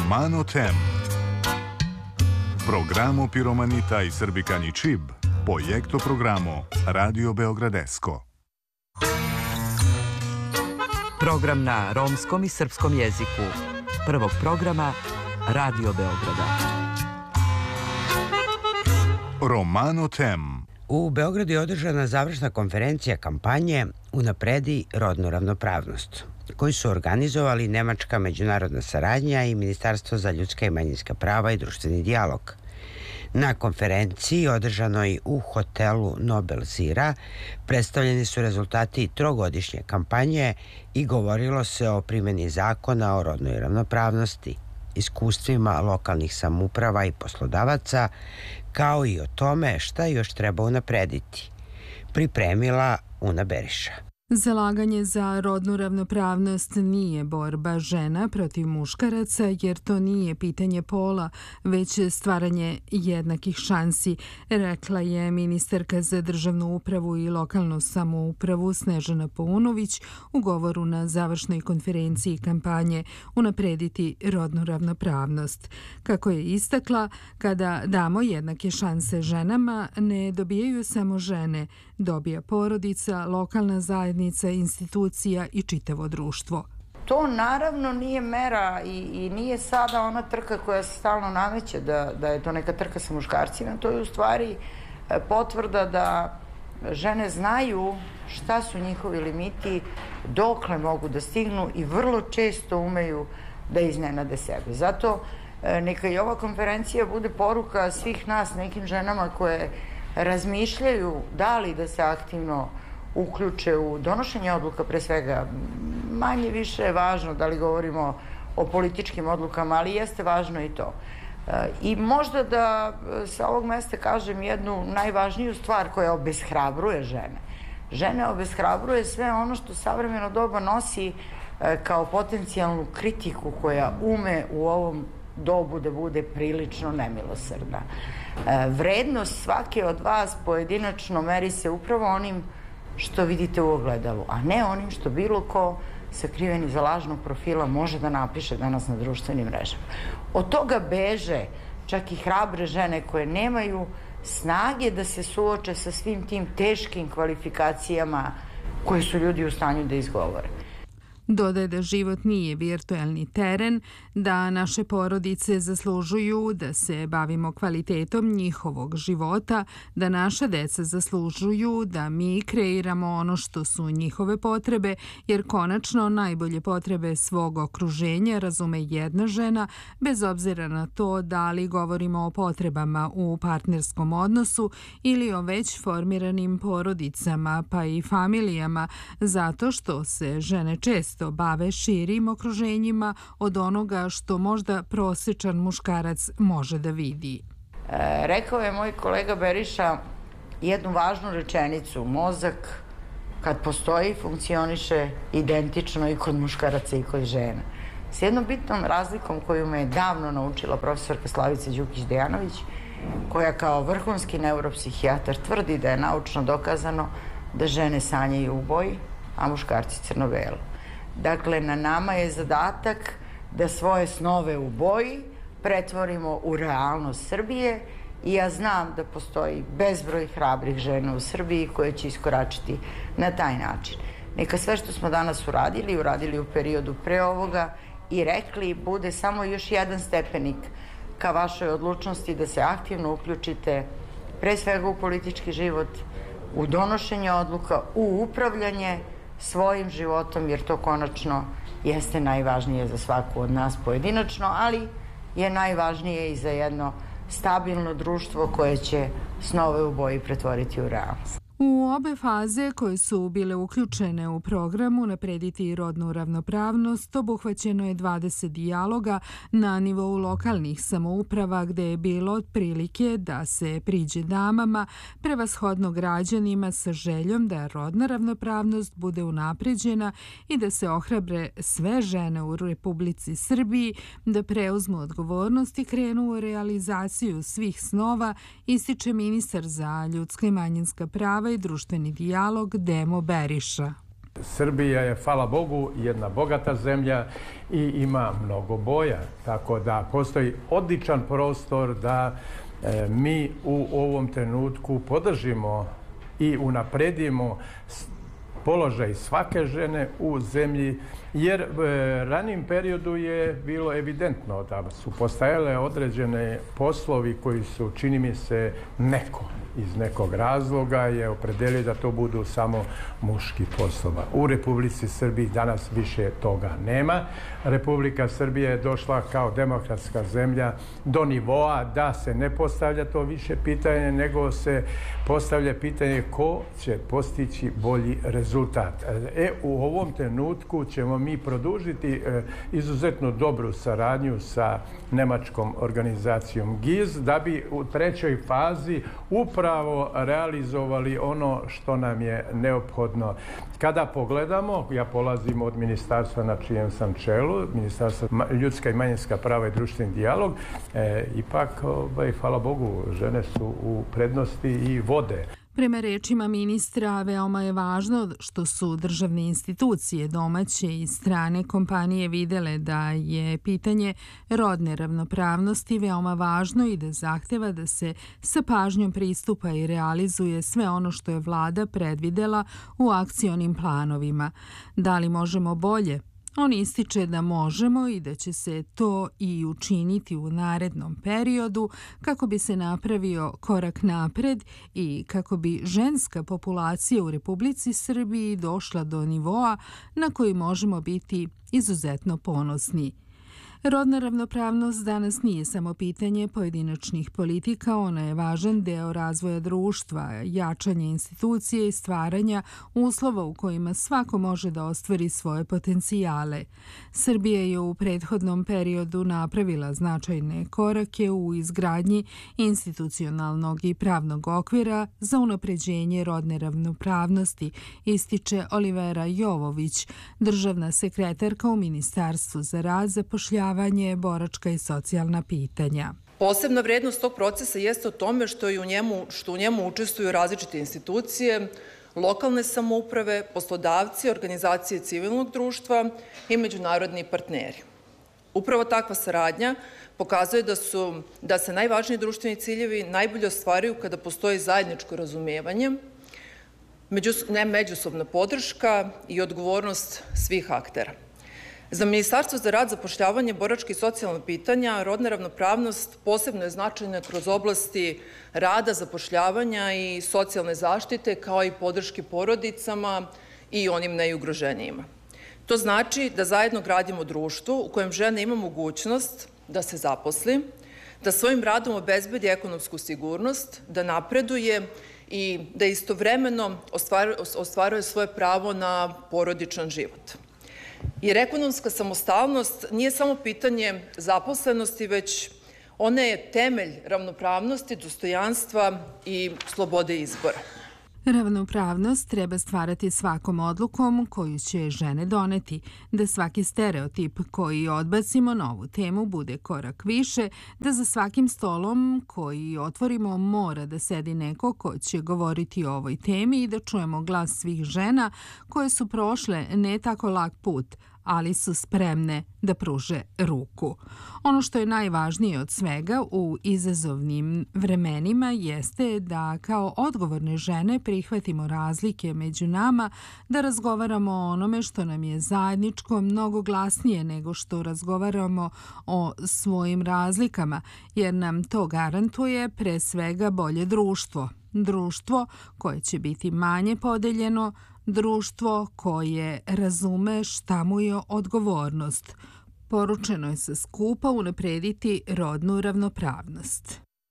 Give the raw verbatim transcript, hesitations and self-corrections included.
Romano Tem. Programo Piromanita i Srbikani Čib, projekto programo Radio Beogradesko. Program na romskom i srpskom jeziku prvog programa Radio Beograda. Romano Tem. U Beogradu je održana završna konferencija kampanje Unapredi rodnu ravnopravnost, koju su organizovali Nemačka međunarodna saradnja i Ministarstvo za ljudska i manjinska prava i društveni dijalog. Na konferenciji održanoj u hotelu Nobel Zira predstavljeni su rezultati trogodišnje kampanje i govorilo se o primjeni zakona o rodnoj ravnopravnosti, iskustvima lokalnih samouprava i poslodavaca, kao i o tome šta još treba unaprediti. Pripremila Una Beriša. Zalaganje za rodnu ravnopravnost nije borba žena protiv muškaraca, jer to nije pitanje pola, već stvaranje jednakih šansi, rekla je ministarka za državnu upravu i lokalnu samoupravu Snežana Paunović u govoru na završnoj konferenciji kampanje Unaprediti rodnu ravnopravnost. Kako je istakla, kada damo jednake šanse ženama, ne dobijaju samo žene, dobija porodica, lokalna zajednica, institucija i čitavo društvo. To naravno nije mera i, i nije sada ona trka koja se stalno nameće da, da je to neka trka sa muškarcima. To je u stvari potvrda da žene znaju šta su njihovi limiti, dokle mogu da stignu i vrlo često umeju da iznenade sebe. Zato neka i ova konferencija bude poruka svih nas, nekim ženama koje razmišljaju da li da se aktivno uključe u donošenje odluka, pre svega manje više je važno da li govorimo o političkim odlukama, ali jeste važno i to. I možda da sa ovog mesta kažem jednu najvažniju stvar koja obeshrabruje žene. Žene obeshrabruje sve ono što savremeno doba nosi kao potencijalnu kritiku koja ume u ovom dobu da bude prilično nemilosrdna. Vrednost svake od vas pojedinačno meri se upravo onim što vidite u ogledalu, a ne onim što bilo ko sakriven iza lažnog profila može da napiše danas na društvenim mrežama. Od toga beže čak i hrabre žene koje nemaju snage da se suoče sa svim tim teškim kvalifikacijama koje su ljudi u stanju da izgovore. Dodaje da život nije virtuelni teren, da naše porodice zaslužuju da se bavimo kvalitetom njihovog života, da naša deca zaslužuju da mi kreiramo ono što su njihove potrebe, jer konačno najbolje potrebe svog okruženja razume jedna žena, bez obzira na to da li govorimo o potrebama u partnerskom odnosu ili o već formiranim porodicama pa i familijama, zato što se žene često bave širim okruženjima od onoga što možda prosječan muškarac može da vidi. E, rekao je moj kolega Beriša jednu važnu rečenicu: mozak kad postoji funkcioniše identično i kod muškaraca i kod žena. S jednom bitnom razlikom koju me je davno naučila profesorka Slavica Đukić-Dejanović, koja kao vrhunski neuropsihijatar tvrdi da je naučno dokazano da žene sanjaju u boji, a muškarci crno-belo. Dakle, na nama je zadatak da svoje snove u boji pretvorimo u realnost Srbije i ja znam da postoji bezbroj hrabrih žena u Srbiji koje će iskoračiti na taj način. Neka sve što smo danas uradili, uradili u periodu pre ovoga i rekli, bude samo još jedan stepenik ka vašoj odlučnosti da se aktivno uključite pre svega u politički život, u donošenje odluka, u upravljanje svojim životom, jer to konačno jeste najvažnije za svaku od nas pojedinačno, ali je najvažnije i za jedno stabilno društvo koje će snove u boji pretvoriti u realnost. U obe faze koje su bile uključene u programu Unaprediti rodnu ravnopravnost obuhvaćeno je dvadeset dijaloga na nivou lokalnih samouprava, gde je bilo otprilike da se priđe damama, prevashodno građanima, sa željom da rodna ravnopravnost bude unapređena i da se ohrabre sve žene u Republici Srbiji da preuzmu odgovornost i krenu u realizaciju svih snova, ističe ministar za ljudska i manjinska prava i društveni dijalog Demo Beriša. Srbija je, hvala Bogu, jedna bogata zemlja i ima mnogo boja, tako da postoji odličan prostor da e, mi u ovom trenutku podržimo i unapredimo položaj svake žene u zemlji, jer e, ranim periodu je bilo evidentno da su postajale određene poslovi koji su, čini mi se, neko iz nekog razloga je opredelio da to budu samo muški poslova. U Republici Srbiji danas više toga nema. Republika Srbija je došla kao demokratska zemlja do nivoa da se ne postavlja to više pitanje, nego se postavlja pitanje ko će postići bolji rezultat. E, u ovom trenutku ćemo mi produžiti e, izuzetno dobru saradnju sa nemačkom organizacijom G I Z da bi u trećoj fazi upravo realizovali ono što nam je neophodno. Kada pogledamo, ja polazim od ministarstva na čijem sam čelu, Ministarstva ljudska i manjinska prava i društveni dijalog, e, ipak, ovaj, hvala Bogu, žene su u prednosti i vode. Prema rečima ministra, veoma je važno što su državne institucije, domaće i strane kompanije videle da je pitanje rodne ravnopravnosti veoma važno i da zahteva da se sa pažnjom pristupa i realizuje sve ono što je vlada predvidela u akcionim planovima. Da li možemo bolje? On ističe da možemo i da će se to i učiniti u narednom periodu kako bi se napravio korak napred i kako bi ženska populacija u Republici Srbiji došla do nivoa na koji možemo biti izuzetno ponosni. Rodna ravnopravnost danas nije samo pitanje pojedinačnih politika, ona je važan deo razvoja društva, jačanja institucije i stvaranja uslova u kojima svako može da ostvari svoje potencijale. Srbija je u prethodnom periodu napravila značajne korake u izgradnji institucionalnog i pravnog okvira za unapređenje rodne ravnopravnosti, ističe Olivera Jovović, državna sekretarka u Ministarstvu za rad, zapošljavanje, boračka i socijalna pitanja. Posebna vrednost tog procesa jeste u tome što, i u njemu, što u njemu učestvuju različite institucije, lokalne samouprave, poslodavci, organizacije civilnog društva i međunarodni partneri. Upravo takva saradnja pokazuje da, su, da se najvažniji društveni ciljevi najbolje ostvaruju kada postoji zajedničko razumijevanje, međus, ne međusobna podrška i odgovornost svih aktera. Za Ministarstvo za rad, zapošljavanje, boračka i socijalna pitanja rodna ravnopravnost posebno je značajna kroz oblasti rada, zapošljavanja i socijalne zaštite, kao i podrške porodicama i onim najugroženijima. To znači da zajedno gradimo društvo u kojem žena ima mogućnost da se zaposli, da svojim radom obezbedi ekonomsku sigurnost, da napreduje i da istovremeno ostvaruje svoje pravo na porodičan život. Jer ekonomska samostalnost nije samo pitanje zaposlenosti, već ona je temelj ravnopravnosti, dostojanstva i slobode izbora. Ravnopravnost treba stvarati svakom odlukom koju će žene doneti, da svaki stereotip koji odbacimo na ovu temu bude korak više, da za svakim stolom koji otvorimo mora da sedi neko ko će govoriti o ovoj temi i da čujemo glas svih žena koje su prošle ne tako lak put, ali su spremne da pruže ruku. Ono što je najvažnije od svega u izazovnim vremenima jeste da kao odgovorne žene prihvatimo razlike među nama, da razgovaramo o onome što nam je zajedničko mnogo glasnije nego što razgovaramo o svojim razlikama, jer nam to garantuje pre svega bolje društvo. Društvo koje će biti manje podeljeno, društvo koje razume šta mu je odgovornost. Poručeno je sa skupa unaprediti rodnu ravnopravnost.